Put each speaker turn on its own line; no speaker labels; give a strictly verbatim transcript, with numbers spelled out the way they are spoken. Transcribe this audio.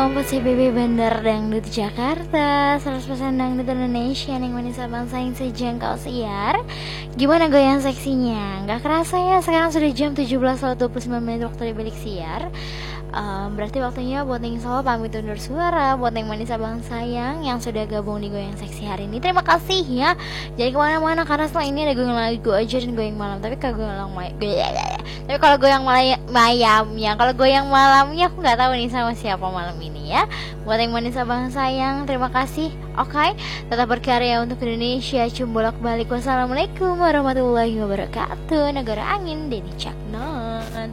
kelompok C B B Bandar Dangdut Jakarta, seratus persen Dangdut Indonesia yang manis abang sayang sejengkal siar. Gimana goyang seksinya? Gak kerasa ya, sekarang sudah jam tujuh belas lewat dua puluh sembilan menit waktu di balik siar. Um, berarti waktunya buat Ning Solo pamit undur suara. Buat Ning manis abang sayang yang sudah gabung di goyang seksi hari ini, terima kasih ya. Jadi kemana-mana karena setelah ini ada goyang lagu aja dan goyang malam. Tapi kalau goyang malam, tapi kalau goyang malamnya, kalau goyang malamnya aku nggak tahu nih sama siapa malam ini ya. Buat yang manis abang sayang, terima kasih. Oke, okay? Tetap berkarya untuk Indonesia. Cum bolak balik. Wassalamualaikum warahmatullahi wabarakatuh. Negara angin, Denny Caknon.